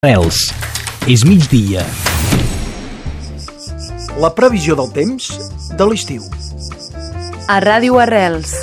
Arrels. És migdia. La previsió del temps de l'estiu. A Ràdio Arrels.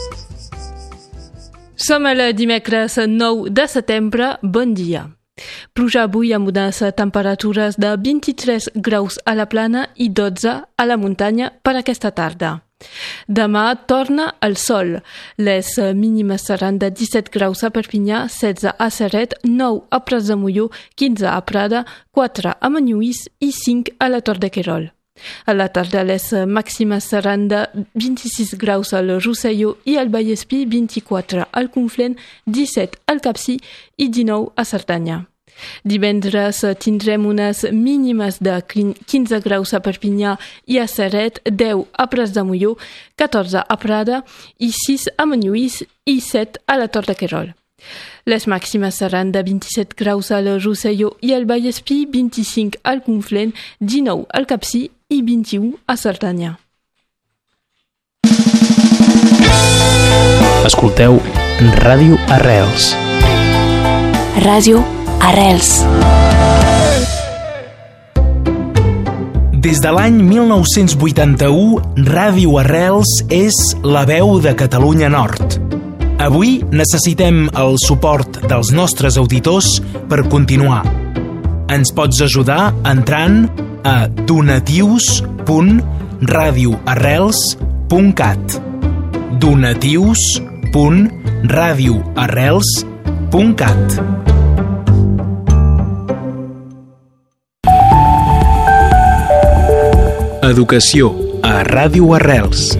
Som el dimecres 9 de setembre. Bon dia. Pluja avui amb unes temperatures de 23 graus a la plana i 12 a la muntanya per aquesta tarda. Demà torna el sol. Les mínimes seran de 17 graus a Perpinyà, 16 a Ceret, 9 a Prats de Molló, 15 a Prada, 4 a Menuís i 5 a la Tor de Querol. A la tarda les màximes seran de 26 graus al Rosselló i al Vallespí, 24 al Conflent, 17 al Capcir i 19 a Cerdanya. Divendres tindrem unes mínimes de 15 graus a Perpinyà i a Ceret, 10 a Prats de Molló, 14 a Prada i 6 a Menuís i 7 a la Tor de Querol. Les màximes seran de 27 graus al Rosselló i al Vallespí, 25 al Conflent, 19 al Capcir i 21 a Cerdanya. Escolteu Ràdio Arrels. Ràdio Arrels. Des de l'any 1981, Ràdio Arrels és la veu de Catalunya Nord. Avui necessitem el suport dels nostres auditors per continuar. Ens pots ajudar entrant a donatius.radioarrels.cat donatius.radioarrels.cat. Educació a Ràdio Arrels.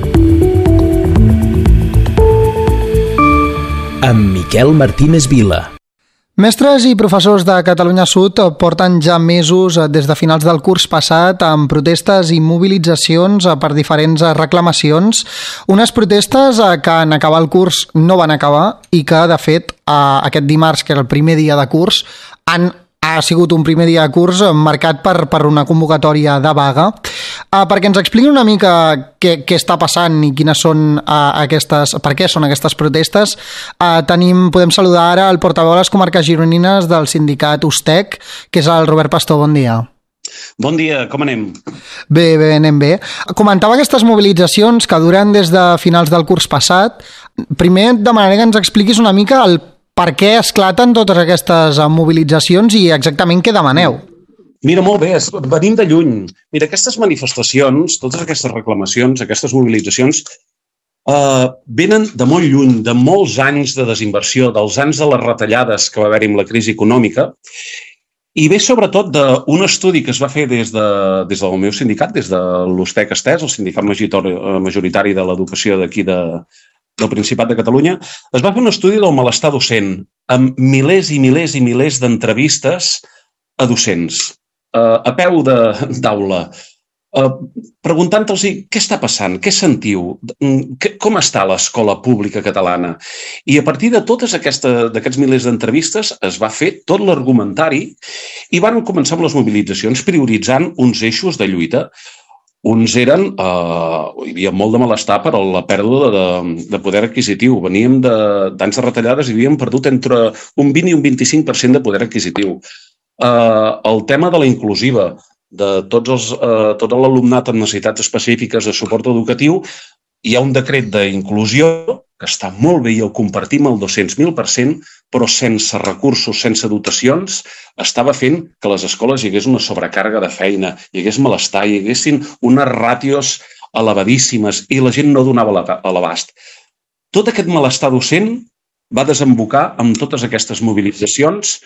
Amb Miquel Martínez Vila. Mestres i professors de Catalunya Sud porten ja mesos des de finals del curs passat amb protestes i mobilitzacions per diferents reclamacions. Unes protestes que en acabar el curs no van acabar i que, de fet, aquest dimarts, que era el primer dia de curs, ha sigut un primer dia de curs marcat per una convocatòria de vaga. Perquè ens expliqui una mica què està passant i quines són per què són aquestes protestes, podem saludar ara el portaveu de les comarques gironines del sindicat USTEC, que és el Robert Pastor. Bon dia. Bon dia, com anem? Bé, anem bé. Comentava aquestes mobilitzacions que duren des de finals del curs passat. Primer demanaria que ens expliquis una mica el per què esclaten totes aquestes mobilitzacions i exactament què demaneu. Mira, molt bé, venim de lluny. Mira, aquestes manifestacions, totes aquestes reclamacions, aquestes mobilitzacions, venen de molt lluny, de molts anys de desinversió, dels anys de les retallades que va haver-hi amb la crisi econòmica, i ve sobretot d'un estudi que es va fer des del meu sindicat, des de l'USTEC Estès, el sindicat majoritari de l'educació d'aquí del Principat de Catalunya. Es va fer un estudi del malestar docent, amb milers i milers i milers d'entrevistes a docents, a peu d'aula, preguntant-los què està passant, què sentiu, com està l'escola pública catalana. I a partir de tots d'aquests milers d'entrevistes es va fer tot l'argumentari i van començar amb les mobilitzacions prioritzant uns eixos de lluita. Uns eren, hi havia molt de malestar per la pèrdua de poder adquisitiu. Veníem d'anys de retallades i havíem perdut entre un 20 i un 25% de poder adquisitiu. El tema de la inclusiva, de tot l'alumnat amb necessitats específiques de suport educatiu, hi ha un decret d'inclusió que està molt bé i el compartim al 200.000%, però sense recursos, sense dotacions, estava fent que a les escoles hi hagués una sobrecàrrega de feina, hi hagués malestar, hi haguessin unes ràtios elevadíssimes i la gent no donava a l'abast. Tot aquest malestar docent va desembocar amb totes aquestes mobilitzacions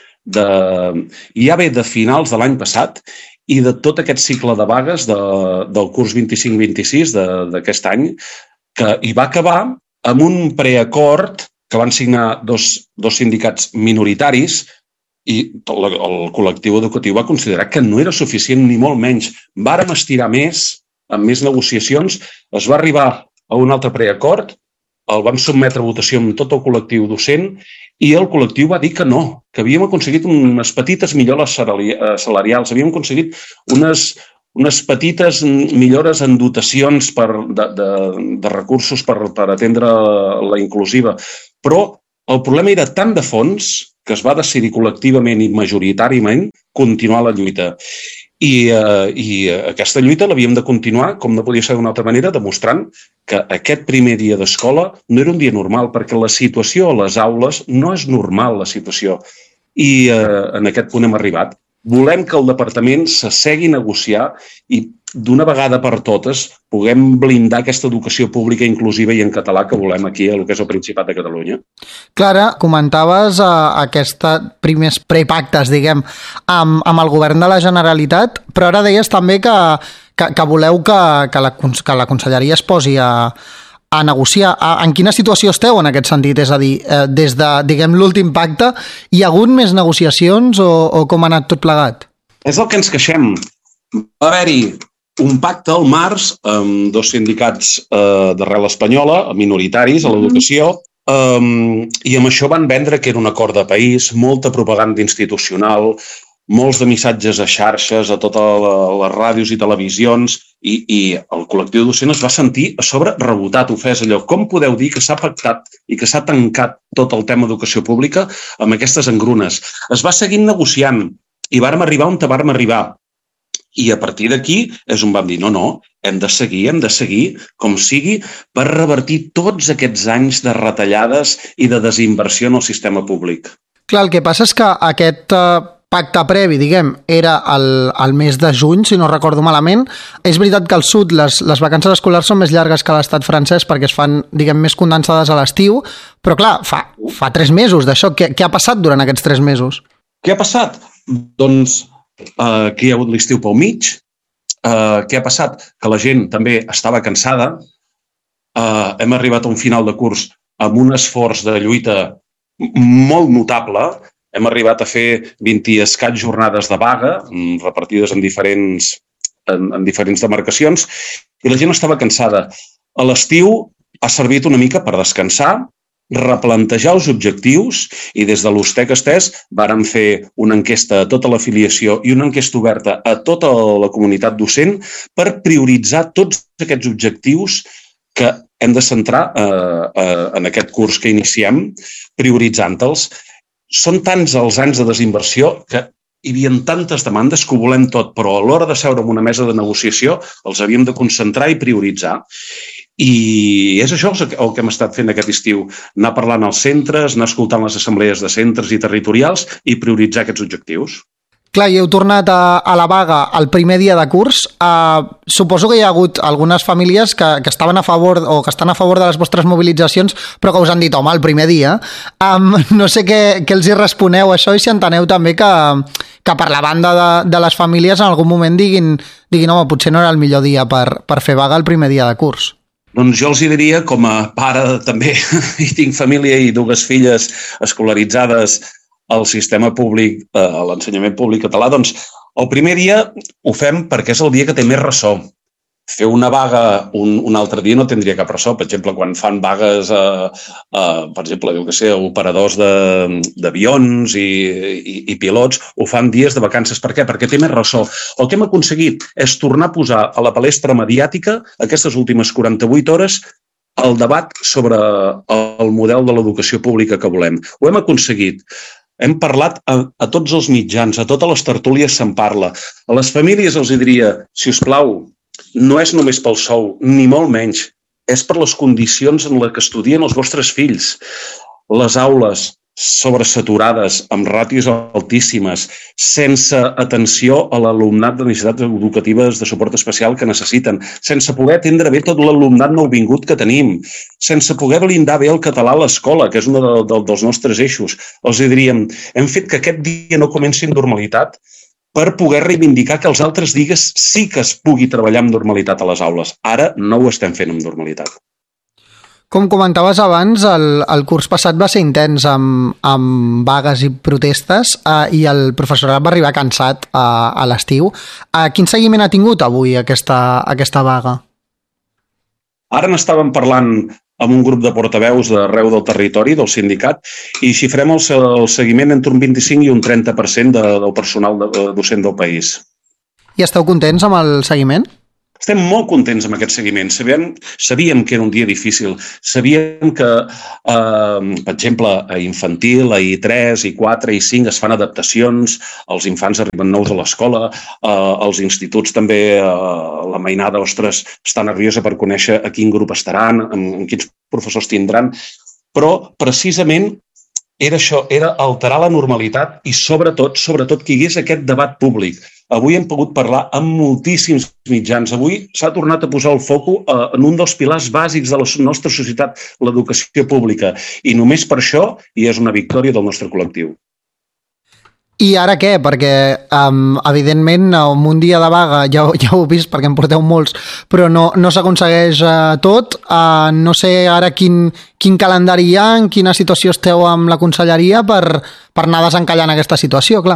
ja ve de finals de l'any passat i de tot aquest cicle de vagues del curs 25-26 d'aquest any, que hi va acabar amb un preacord que van signar dos sindicats minoritaris i el col·lectiu educatiu va considerar que no era suficient ni molt menys. Vàrem estirar més, amb més negociacions, es va arribar a un altre preacord, el vam sotmetre a votació amb tot el col·lectiu docent i el col·lectiu va dir que no, que havíem aconseguit unes petites millores salarials, havíem aconseguit unes petites millores en dotacions de recursos per atendre la inclusiva. Però el problema era tan de fons que es va decidir col·lectivament i majoritàriament continuar la lluita. I aquesta lluita l'havíem de continuar, com no podia ser d'una altra manera, demostrant que aquest primer dia d'escola no era un dia normal, perquè la situació a les aules no és normal, la situació. I en aquest punt hem arribat. Volem que el departament s'assegui a negociar i d'una vegada per totes puguem blindar aquesta educació pública inclusiva i en català que volem aquí a lo que és el Principat de Catalunya. Clara, comentaves aquests primers prepactes, diguem, amb el govern de la Generalitat, però ara deies també que voleu que la Conselleria es posi a negociar. En quina situació esteu en aquest sentit? És a dir, des de, diguem, l'últim pacte, hi ha hagut més negociacions o com ha anat tot plegat? És el que ens queixem. Va haver-hi un pacte al març amb dos sindicats d'arrel espanyola, minoritaris a l'educació, i amb això van vendre que era un acord de país, molta propaganda institucional, molts de missatges a xarxes, a totes les ràdios i televisions, i el col·lectiu docent es va sentir a sobre rebotat, ofès, allò. Com podeu dir que s'ha pactat i que s'ha tancat tot el tema d'educació pública amb aquestes engrunes? Es va seguir negociant i vàrem arribar on vàrem arribar. I a partir d'aquí és on vam dir, no, hem de seguir com sigui per revertir tots aquests anys de retallades i de desinversió en el sistema públic. Clar, el que passa és que aquest pacte previ, diguem, era el mes de juny, si no recordo malament. És veritat que al sud les vacances escolars són més llargues que a l'estat francès perquè es fan, diguem, més condensades a l'estiu, però clar, fa 3 mesos d'això. Què ha passat durant aquests 3 mesos? Què ha passat? Doncs que hi ha hagut l'estiu pel mig. Què ha passat? Que la gent també estava cansada. Hem arribat a un final de curs amb un esforç de lluita molt notable. Hem arribat a fer 20 i escaig jornades de vaga, repartides en diferents demarcacions, i la gent estava cansada. A l'estiu ha servit una mica per descansar, replantejar els objectius, i des de l'USTEC Estès vàrem fer una enquesta a tota l'afiliació i una enquesta oberta a tota la comunitat docent per prioritzar tots aquests objectius que hem de centrar en aquest curs que iniciem, prioritzant-los. Són tants els anys de desinversió que hi havia tantes demandes que ho volem tot, però a l'hora de seure en una mesa de negociació els havíem de concentrar i prioritzar. I és això el que hem estat fent aquest estiu, anar parlant als centres, anar escoltant les assemblees de centres i territorials i prioritzar aquests objectius. Clar, i heu tornat a la vaga el primer dia de curs. Suposo que hi ha hagut algunes famílies que estaven a favor o que estan a favor de les vostres mobilitzacions, però que us han dit, home, el primer dia. No sé què els hi responeu a això i si enteneu també que per la banda de les famílies en algun moment diguin, home, potser no era el millor dia per fer vaga el primer dia de curs. Doncs jo els hi diria, com a pare també, i tinc família i 2 filles escolaritzades al sistema públic, a l'ensenyament públic català, doncs el primer dia ho fem perquè és el dia que té més ressò. Fer una vaga un altre dia no tindria cap ressò. Per exemple, quan fan vagues, per exemple, operadors d'avions i pilots, ho fan dies de vacances. Per què? Perquè té més ressò. El que hem aconseguit és tornar a posar a la palestra mediàtica aquestes últimes 48 hores el debat sobre el model de l'educació pública que volem. Ho hem aconseguit. Hem parlat a tots els mitjans, a totes les tertúlies se'n parla. A les famílies els diria, si us plau, no és només pel sou, ni molt menys. És per les condicions en les que estudien els vostres fills. Les aules sobresaturades, amb ràtios altíssimes, sense atenció a l'alumnat de necessitats educatives de suport especial que necessiten, sense poder atendre bé tot l'alumnat nouvingut que tenim, sense poder blindar bé el català a l'escola, que és un dels nostres eixos. Els diríem, hem fet que aquest dia no comenci amb normalitat per poder reivindicar que els altres dies sí que es pugui treballar amb normalitat a les aules. Ara no ho estem fent amb normalitat. Com comentaves abans, el curs passat va ser intens amb vagues i protestes i el professorat va arribar cansat a l'estiu. Quin seguiment ha tingut avui aquesta vaga? Ara n'estàvem parlant amb un grup de portaveus d'arreu del territori, del sindicat, i xifrem el seguiment entre un 25 i un 30% del personal docent del país. I esteu contents amb el seguiment? Estem molt contents amb aquest seguiment. Sabíem que era un dia difícil. Sabíem que, per exemple, a infantil, a I3, I4, I5 es fan adaptacions, els infants arriben nous a l'escola, als instituts també la mainada, ostres, està nerviosa per conèixer a quin grup estaran, amb quins professors tindran, però precisament era això, era alterar la normalitat i sobretot que hi hagués aquest debat públic. Avui hem pogut parlar amb moltíssims mitjans. Avui s'ha tornat a posar el foco en un dels pilars bàsics de la nostra societat, l'educació pública. I només per això hi és una victòria del nostre col·lectiu. I ara què? Perquè, evidentment, en un dia de vaga, ja ho heu vist perquè en porteu molts, però no s'aconsegueix tot. No sé ara quin calendari hi ha, en quina situació esteu amb la conselleria per anar desencallant aquesta situació, clar.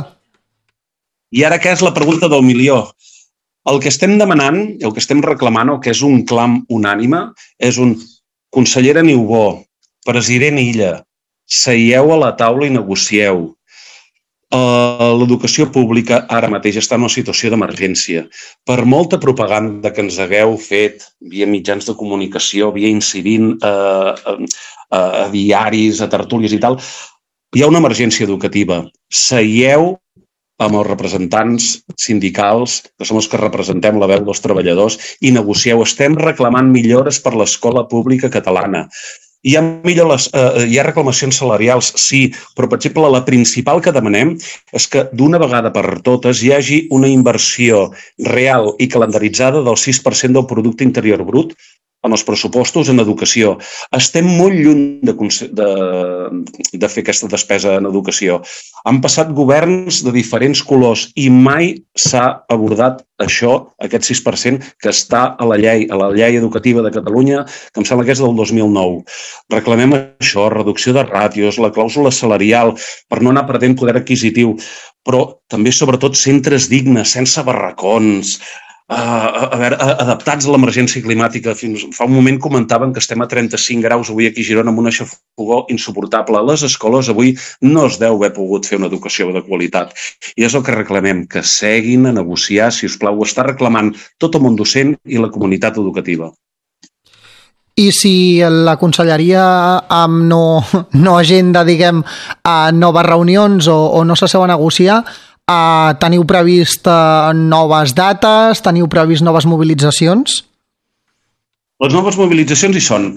I ara què és la pregunta del milió? El que estem demanant, el que estem reclamant, o que és un clam unànime, és un consellera Niubó, president Illa, seieu a la taula i negocieu. L'educació pública ara mateix està en una situació d'emergència. Per molta propaganda que ens hagueu fet via mitjans de comunicació, via incidint a diaris, a tertúlies i tal, hi ha una emergència educativa. Seieu amb els representants sindicals, que som els que representem la veu dels treballadors, i negocieu. Estem reclamant millores per l'escola pública catalana. Hi ha reclamacions salarials, sí, però, per exemple, la principal que demanem és que d'una vegada per totes hi hagi una inversió real i calendaritzada del 6% del producte interior brut en els pressupostos en educació. Estem molt lluny de fer aquesta despesa en educació. Han passat governs de diferents colors i mai s'ha abordat això, aquest 6% que està a la llei educativa de Catalunya, que em sembla que és del 2009. Reclamem això, reducció de ràtios, la clàusula salarial, per no anar perdent poder adquisitiu, però també, sobretot, centres dignes, sense barracons, adaptats a l'emergència climàtica. Fa un moment comentaven que estem a 35 graus avui aquí a Girona amb una xafogor insuportable. A les escoles avui no es deu haver pogut fer una educació de qualitat. I és el que reclamem, que seguin a negociar, si us plau. Ho està reclamant tot el món docent i la comunitat educativa. I si la conselleria no agenda, diguem, noves reunions o no s'asseu a negociar, teniu previst noves dates? Teniu previst noves mobilitzacions? Les noves mobilitzacions hi són.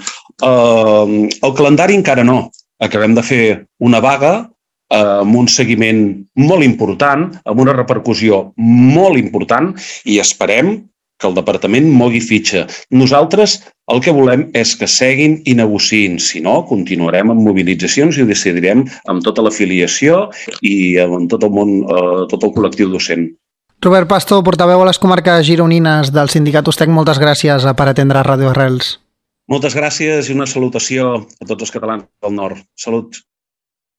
El calendari encara no. Acabem de fer una vaga amb un seguiment molt important, amb una repercussió molt important, i esperem que el departament mogui fitxa. Nosaltres el que volem és que seguin i negociïn. Si no, continuarem amb mobilitzacions i ho decidirem amb tota l'afiliació i amb tot el món, tot el col·lectiu docent. Robert Pastor, portaveu a les comarques gironines del Sindicat Ustec, moltes gràcies per atendre Ràdio Arrels. Moltes gràcies i una salutació a tots els catalans del nord. Salut!